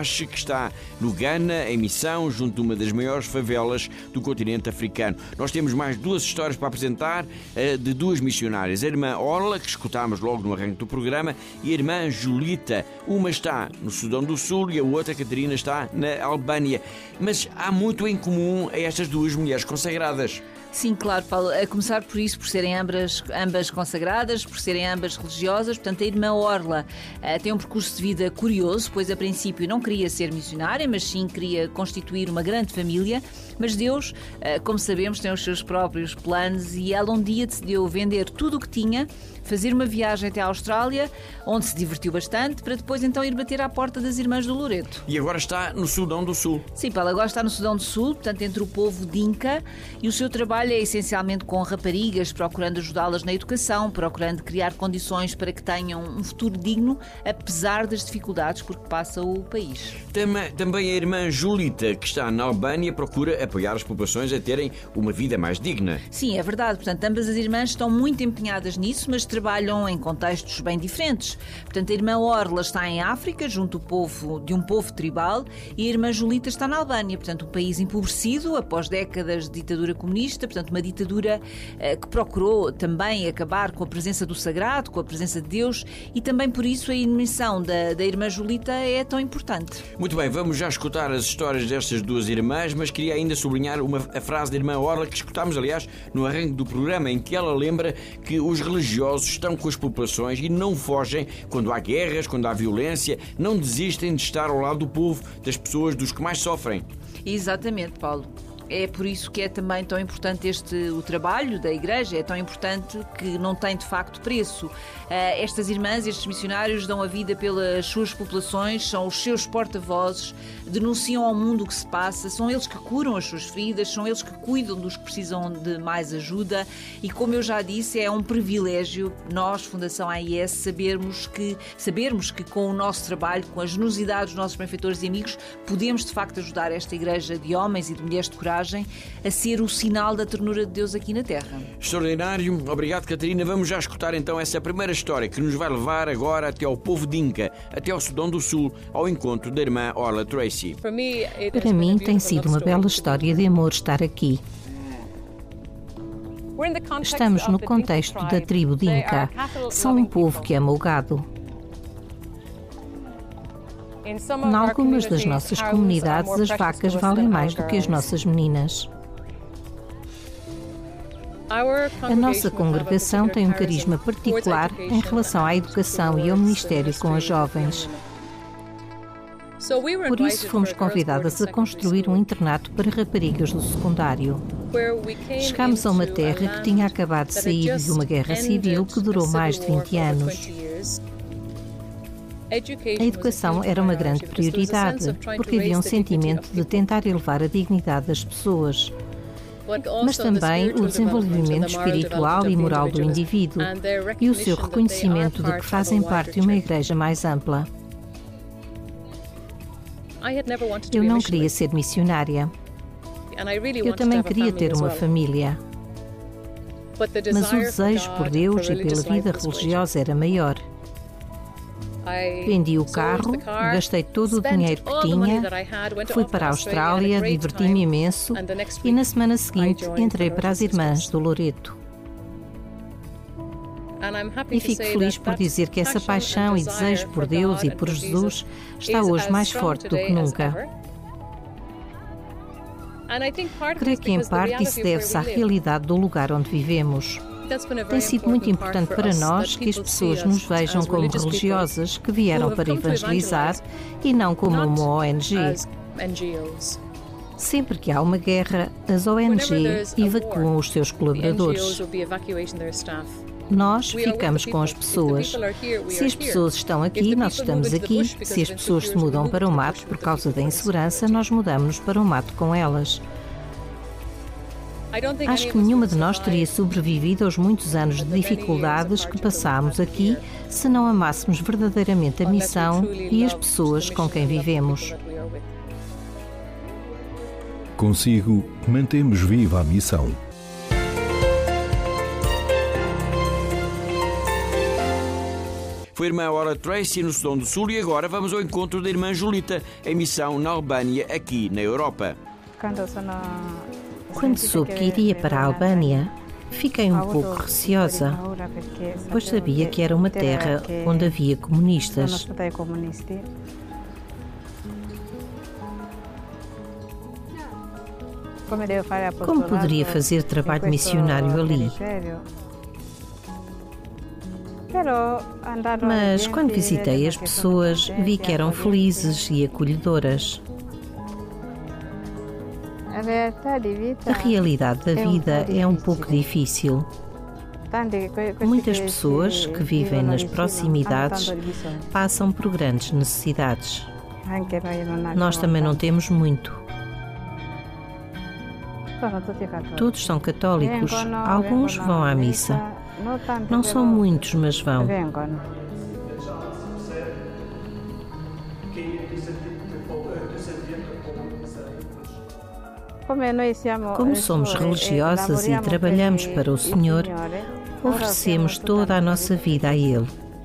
que está no Ghana, em missão, junto de uma das maiores favelas do continente africano. Nós temos mais duas histórias para apresentar de duas missionárias. A irmã Orla, que escutámos logo no arranque do programa, e a irmã Julita. Uma está no Sudão do Sul e a outra, Catarina, está na Albânia. Mas há muito em comum a estas duas mulheres consagradas. Sim, claro, Paulo. A começar por isso, por serem ambas consagradas, por serem ambas religiosas. Portanto, a irmã Orla tem um percurso de vida curioso, pois a princípio não queria ser missionária, mas sim queria constituir uma grande família. Mas Deus, como sabemos, tem os seus próprios planos e ela um dia decidiu vender tudo o que tinha, fazer uma viagem até à Austrália, onde se divertiu bastante, para depois então ir bater à porta das Irmãs do Loreto. E agora está no Sudão do Sul. Sim, Paulo, agora está no Sudão do Sul, portanto entre o povo Dinka, e o seu trabalho é essencialmente com raparigas, procurando ajudá-las na educação, procurando criar condições para que tenham um futuro digno, apesar das dificuldades por que passa o país. Também a irmã Julita, que está na Albânia, procura apoiar as populações a terem uma vida mais digna. Sim, é verdade. Portanto, ambas as irmãs estão muito empenhadas nisso, mas trabalham em contextos bem diferentes. Portanto, a irmã Orla está em África, junto de um povo tribal, e a irmã Julita está na Albânia, portanto, um país empobrecido após décadas de ditadura comunista, portanto, uma ditadura que procurou também acabar com a presença do sagrado, com a presença de Deus, e também por isso a missão da irmã Julita é tão importante. Muito bem, vamos já escutar as histórias destas duas irmãs, mas queria ainda sublinhar a frase da irmã Orla que escutámos, aliás, no arranque do programa, em que ela lembra que os religiosos estão com as populações e não fogem quando há guerras, quando há violência, não desistem de estar ao lado do povo, das pessoas, dos que mais sofrem. Exatamente, Paulo. É por isso que é também tão importante o trabalho da Igreja, é tão importante que não tem de facto preço. Estas irmãs, estes missionários dão a vida pelas suas populações, são os seus porta-vozes, denunciam ao mundo o que se passa, são eles que curam as suas feridas, são eles que cuidam dos que precisam de mais ajuda e, como eu já disse, é um privilégio nós, Fundação AIS, sabermos que com o nosso trabalho, com a generosidade dos nossos benfeitores e amigos, podemos de facto ajudar esta Igreja de homens e de mulheres de coragem a ser o sinal da ternura de Deus aqui na Terra. Extraordinário. Obrigado, Catarina. Vamos já escutar então essa primeira história que nos vai levar agora até ao povo Dinka, até ao Sudão do Sul, ao encontro da irmã Orla Tracy. Para mim tem sido uma bela história de amor estar aqui. Estamos no contexto da tribo Dinka. São um povo que ama o gado. Em algumas das nossas comunidades, as vacas valem mais do que as nossas meninas. A nossa congregação tem um carisma particular em relação à educação e ao ministério com as jovens. Por isso, fomos convidadas a construir um internato para raparigas do secundário. Chegámos a uma terra que tinha acabado de sair de uma guerra civil que durou mais de 20 anos. A educação era uma grande prioridade, porque havia um sentimento de tentar elevar a dignidade das pessoas, mas também o desenvolvimento espiritual e moral do indivíduo e o seu reconhecimento de que fazem parte de uma igreja mais ampla. Eu não queria ser missionária. Eu também queria ter uma família. Mas o desejo por Deus e pela vida religiosa era maior. Vendi o carro, gastei todo o dinheiro que tinha, fui para a Austrália, diverti-me imenso e na semana seguinte entrei para as Irmãs do Loreto. E fico feliz por dizer que essa paixão e desejo por Deus e por Jesus está hoje mais forte do que nunca. Creio que em parte isso deve-se à realidade do lugar onde vivemos. Tem sido muito importante para nós que as pessoas nos vejam como religiosas que vieram para evangelizar e não como uma ONG. Sempre que há uma guerra, as ONG evacuam os seus colaboradores. Nós ficamos com as pessoas. Se as pessoas estão aqui, nós estamos aqui. Se as pessoas se mudam para o mato por causa da insegurança, nós mudamos-nos para o mato com elas. Acho que nenhuma de nós teria sobrevivido aos muitos anos de dificuldades que passámos aqui se não amássemos verdadeiramente a missão e as pessoas com quem vivemos. Consigo, mantemos viva a missão. Foi a irmã Ora Tracy no Sudão do Sul e agora vamos ao encontro da irmã Julita, em missão na Albânia, aqui na Europa. Quando soube que iria para a Albânia, fiquei um pouco receosa, pois sabia que era uma terra onde havia comunistas. Como poderia fazer trabalho missionário ali? Mas quando visitei as pessoas, vi que eram felizes e acolhedoras. A realidade da vida é um pouco difícil. Muitas pessoas que vivem nas proximidades passam por grandes necessidades. Nós também não temos muito. Todos são católicos, alguns vão à missa. Não são muitos, mas vão. Como somos religiosas e trabalhamos para o Senhor, oferecemos toda a nossa vida a Ele.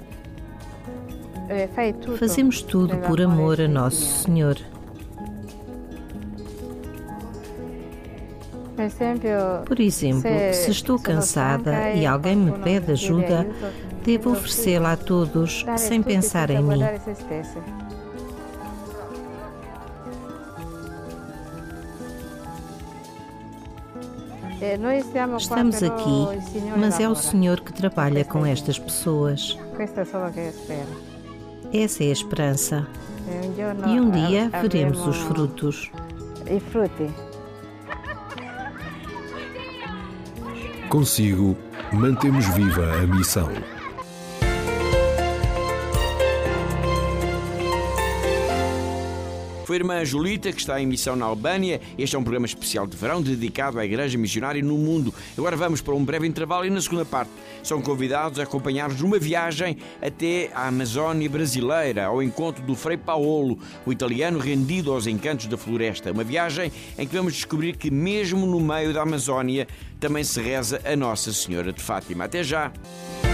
Fazemos tudo por amor a Nosso Senhor. Por exemplo, se estou cansada e alguém me pede ajuda, devo oferecê-la a todos sem pensar em mim. Estamos aqui, mas é o Senhor que trabalha com estas pessoas. Essa é a esperança. E um dia veremos os frutos. Consigo, mantemos viva a missão. Foi a irmã Julita, que está em missão na Albânia. Este é um programa especial de verão dedicado à Igreja Missionária no mundo. Agora vamos para um breve intervalo e na segunda parte são convidados a acompanhar-nos numa viagem até à Amazónia brasileira, ao encontro do Frei Paolo, o italiano rendido aos encantos da floresta. Uma viagem em que vamos descobrir que mesmo no meio da Amazónia também se reza a Nossa Senhora de Fátima. Até já!